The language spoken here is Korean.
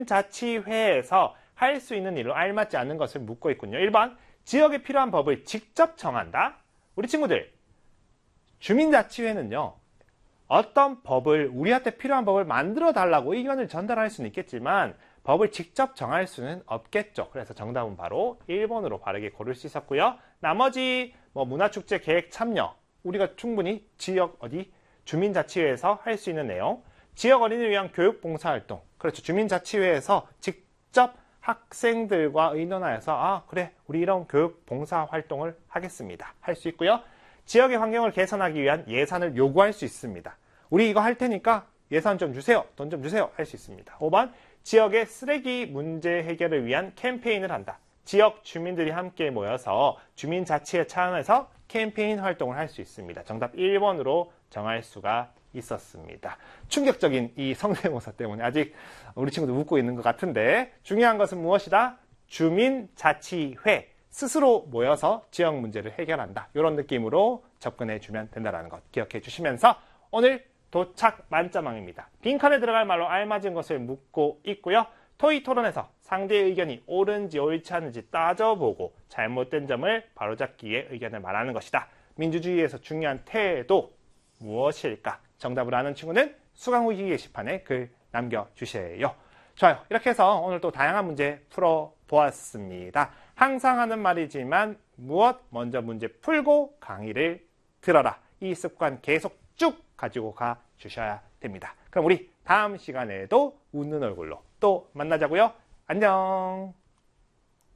자치회에서 할 수 있는 일로 알맞지 않는 것을 묻고 있군요. 1번, 지역에 필요한 법을 직접 정한다. 우리 친구들, 주민자치회는요, 어떤 법을, 우리한테 필요한 법을 만들어 달라고 의견을 전달할 수는 있겠지만 법을 직접 정할 수는 없겠죠. 그래서 정답은 바로 1번으로 바르게 고를 수 있었고요. 나머지 문화축제 계획 참여, 우리가 충분히 지역 주민자치회에서 할 수 있는 내용, 지역 어린이를 위한 교육 봉사활동, 그렇죠. 주민자치회에서 직접 학생들과 의논하여서 그래, 우리 이런 교육 봉사활동을 하겠습니다. 할 수 있고요. 지역의 환경을 개선하기 위한 예산을 요구할 수 있습니다. 우리 이거 할 테니까 예산 좀 주세요. 돈 좀 주세요. 할 수 있습니다. 5번, 지역의 쓰레기 문제 해결을 위한 캠페인을 한다. 지역 주민들이 함께 모여서 주민자치회 차원에서 캠페인 활동을 할 수 있습니다. 정답 1번으로 정할 수가 있었습니다. 충격적인 이 성대모사 때문에 아직 우리 친구들 웃고 있는 것 같은데, 중요한 것은 무엇이다? 주민자치회, 스스로 모여서 지역 문제를 해결한다. 이런 느낌으로 접근해 주면 된다는 것 기억해 주시면서 오늘 도착 만점왕입니다. 빈칸에 들어갈 말로 알맞은 것을 묻고 있고요. 토의 토론에서 상대의 의견이 옳은지 옳지 않은지 따져보고 잘못된 점을 바로잡기 위해 의견을 말하는 것이다. 민주주의에서 중요한 태도 무엇일까? 정답을 아는 친구는 수강후기 게시판에 글 남겨주세요. 좋아요. 이렇게 해서 오늘 또 다양한 문제 풀어보았습니다. 항상 하는 말이지만 무엇 먼저 문제 풀고 강의를 들어라. 이 습관 계속 쭉 가지고 가 주셔야 됩니다. 그럼 우리 다음 시간에도 웃는 얼굴로 또 만나자고요. 안녕.